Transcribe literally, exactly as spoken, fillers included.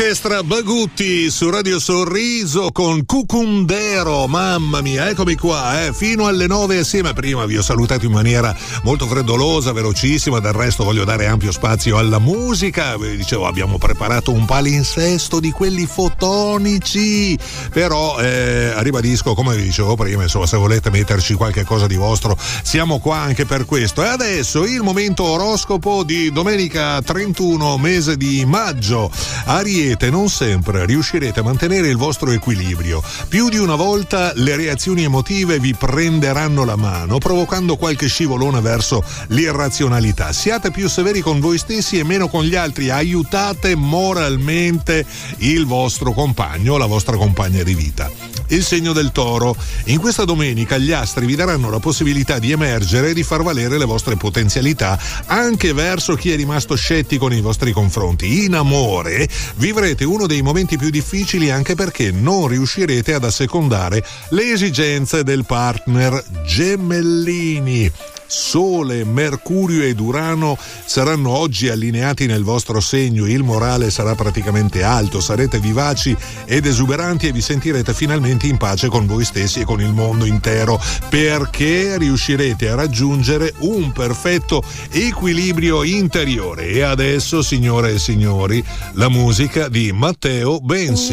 Orchestra Bagutti su Radio Sorriso con Cucundero. Mamma mia, eccomi qua, eh, fino alle nove assieme. Prima vi ho salutato in maniera molto freddolosa, velocissima, del resto voglio dare ampio spazio alla musica. Vi dicevo, abbiamo preparato un palinsesto di quelli fotonici, però eh, ribadisco, come vi dicevo prima, insomma, se volete metterci qualche cosa di vostro, siamo qua anche per questo. E adesso il momento oroscopo di domenica trentuno, mese di maggio. Ariete, non sempre riuscirete a mantenere il vostro equilibrio. Più di una volta le reazioni emotive vi prenderanno la mano, provocando qualche scivolone verso l'irrazionalità. Siate più severi con voi stessi e meno con gli altri. Aiutate moralmente il vostro compagno o la vostra compagna di vita. Il segno del Toro. In questa domenica gli astri vi daranno la possibilità di emergere e di far valere le vostre potenzialità anche verso chi è rimasto scettico nei vostri confronti. In amore vivrete uno dei momenti più difficili, anche perché non riuscirete ad assecondare le esigenze del partner. Gemellini. Sole, Mercurio ed Urano saranno oggi allineati nel vostro segno, il morale sarà praticamente alto, sarete vivaci ed esuberanti e vi sentirete finalmente in pace con voi stessi e con il mondo intero, perché riuscirete a raggiungere un perfetto equilibrio interiore. E adesso, signore e signori, la musica di Matteo Bensi.